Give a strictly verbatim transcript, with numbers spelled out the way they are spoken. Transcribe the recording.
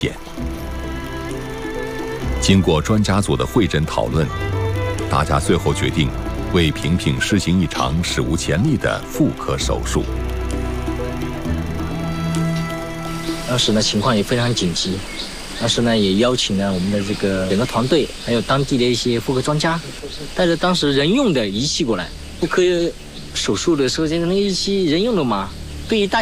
点。经过专家组的会诊讨论，大家最后决定为萍萍实行一场史无前例的妇科手术。 当时呢，情况也非常紧急。当时呢，也邀请了我们的这个整个团队，还有当地的一些妇科专家，带着当时人用的仪器过来。妇科手术的时候，这个那个仪器人用的嘛，对于大